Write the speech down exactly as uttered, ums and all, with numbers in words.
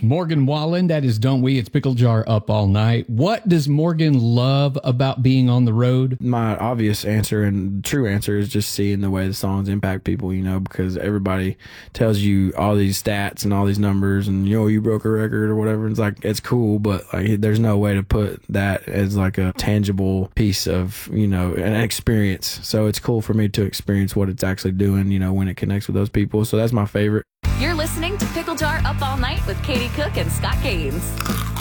Morgan Wallen, that is Don't We? It's Pickle Jar Up All Night. What does Morgan love about being on the road? My obvious answer and true answer is just seeing the way the songs impact people, you know, because everybody tells you all these stats and all these numbers and, you know, you broke a record or whatever. It's like, it's cool, but like, there's no way to put that as like a tangible piece of, you know, an experience. So it's cool for me to experience what it's actually doing, you know, when it connects with those people. So that's my favorite. You're listening to Pickle Jar Up All Night with Katie Cook and Scott Gaines.